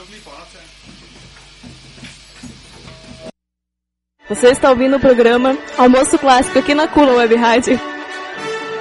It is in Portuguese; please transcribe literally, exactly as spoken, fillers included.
Você está ouvindo o programa Almoço Clássico aqui na Kula Web Rádio.